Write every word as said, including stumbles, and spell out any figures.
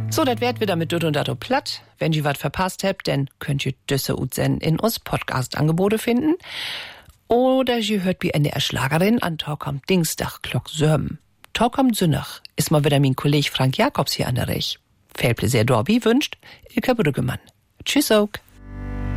So, das wird wieder mit Düt und Dato platt. Wenn ihr was verpasst habt, dann könnt ihr Düsse Utzen in uns Podcast-Angebote finden. Oder ihr hört wie eine Schlagerin an Talkom Dienstag Glock Söm. Talkom Sünnach ist mal wieder mein Kollege Frank Jakobs hier an der Rech. Viel Pläsier Dorbi wünscht Ilka Brüggemann. Tschüss auch.